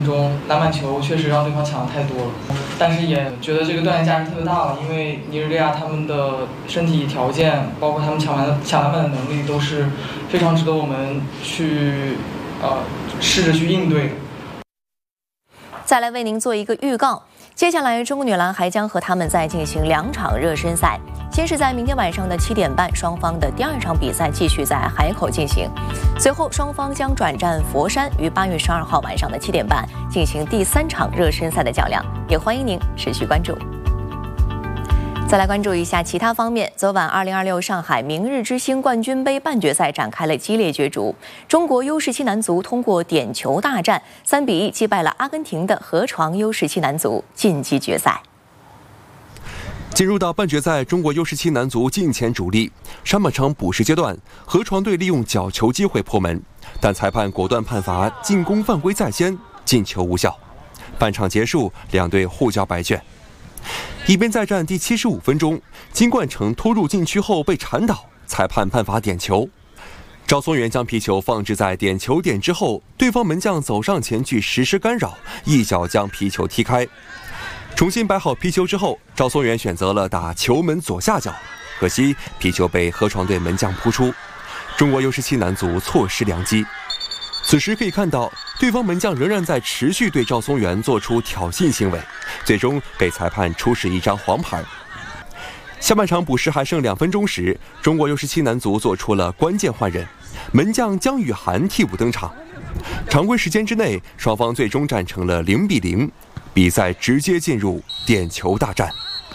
中篮板球确实让对方抢的太多了，但是也觉得这个锻炼价值特别大了，因为尼日利亚他们的身体条件，包括他们抢篮板的能力，都是非常值得我们去试着去应对的。 再来为您做一个预告，接下来中国女篮还将和他们再进行2场热身赛。先是在明天晚上的7点半，双方的第2场比赛继续在海口进行。随后，双方将转战佛山，于8月12号晚上的7点半进行第3场热身赛的较量。也欢迎您持续关注。再来关注一下其他方面。昨晚2026上海明日之星冠军杯半决赛展开了激烈角逐，中国 U17男足通过点球大战3比1击败了阿根廷的河床 U17男足，晋级决赛。 进入到半决赛，中国 U17男足近前主力。上半场补时阶段，河床队利用角球机会破门，但裁判果断判罚进攻犯规在先，进球无效。半场结束，两队互交白卷。一边再战第75分钟，金冠成突入禁区后被铲倒，裁判判罚点球。赵松元将皮球放置在点球点之后，对方门将走上前去实施干扰，一脚将皮球踢开。重新摆好皮球之后，赵松元选择了打球门左下角，可惜皮球被河床队门将扑出，中国 U17男足错失良机。此时可以看到，对方门将仍然在持续对赵松元做出挑衅行为，最终被裁判出示一张黄牌。下半场补时还剩2分钟时，中国 U17男足做出了关键换人，门将姜宇涵替补登场。常规时间之内，双方最终战成了0比0。比赛直接进入点球大战。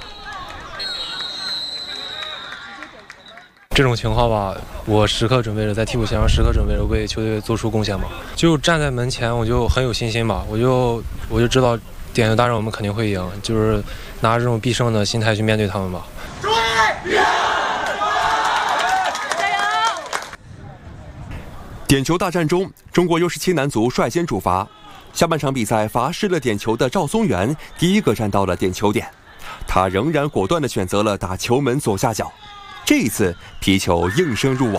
这种情况吧，我时刻准备着在替补席上，时刻准备着为球队做出贡献吧。就站在门前，我就很有信心吧。我就知道点球大战我们肯定会赢，就是拿着这种必胜的心态去面对他们吧。 点球大战中，中国 U17男足率先主罚。下半场比赛罚失了点球的赵松元第一个站到了点球点，他仍然果断地选择了打球门左下角，这一次皮球应声入网。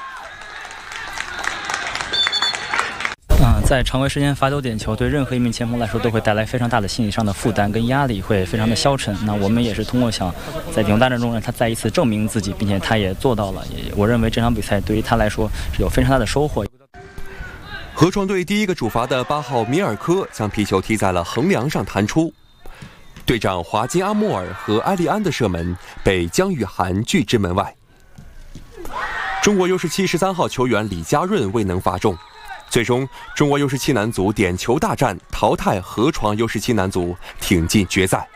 在常规时间罚丢点球，对任何一名前锋来说都会带来非常大的心理上的负担跟压力，会非常的消沉。那我们也是通过想在点球大战中让他再一次证明自己，并且他也做到了。我认为这场比赛对于他来说是有非常大的收获。 河床队第一个主罚的8号米尔科将皮球踢在了横梁上弹出，队长华金阿莫尔和埃利安的射门被姜宇涵拒之门外。中国 U17 13号球员李佳润未能罚中，最终中国 U17男足点球大战淘汰河床 U17男足，挺进决赛。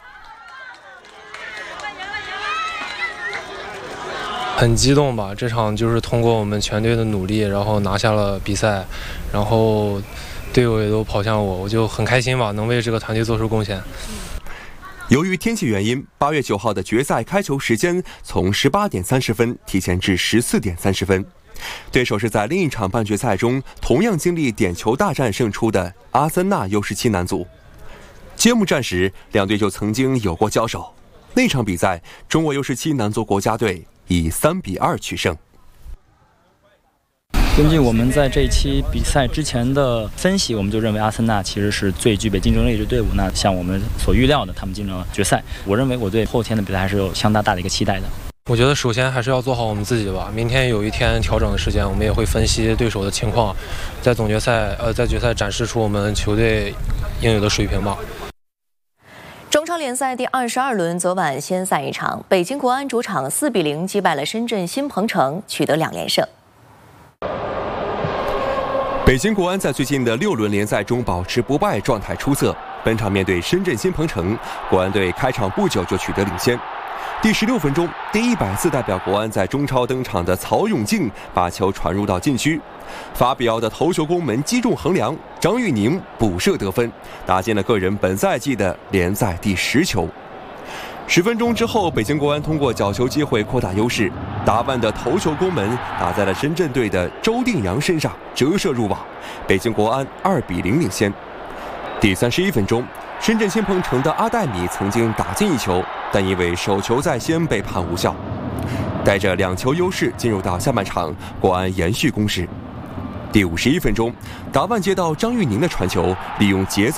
很激动吧，这场就是通过我们全队的努力，然后拿下了比赛，然后队友也都跑向我，我就很开心吧，能为这个团队做出贡献。 由于天气原因，8月9号的决赛开球时间从18点30分提前至14点30分。对手是在另一场半决赛中同样经历点球大战胜出的阿森纳 U17男足。揭幕战时，两队就曾经有过交手。那场比赛，中国 U17男足国家队以3比2取胜。 根据我们在这一期比赛之前的分析，我们就认为阿森纳其实是最具备竞争力的队伍。那像我们所预料的，他们进入了决赛。我认为我对后天的比赛还是有相当大的一个期待的。 我觉得首先还是要做好我们自己吧。明天有一天调整的时间，我们也会分析对手的情况，在决赛展示出我们球队应有的水平吧。 中超联赛第22轮昨晚先赛一场，北京国安主场4比0击败了深圳新鹏城，取得2连胜。 北京国安在最近的6轮联赛中保持不败，状态出色。本场面对深圳新鹏城，国安队开场不久就取得领先。第16分钟，第100次代表国安在中超登场的曹永竞把球传入到禁区，法比奥的头球攻门击中横梁，张玉宁补射得分，打进了个人本赛季的联赛第10球。10分钟之后，北京国安通过角球机会扩大优势，达万的头球攻门打在了深圳队的周定洋身上，折射入网，北京国安2比0领先。第31分钟，深圳新鹏城的阿戴米曾经打进一球，但因为手球在先被判无效。带着2球优势进入到下半场，国安延续攻势。第51分钟，达万接到张玉宁的传球，利用节奏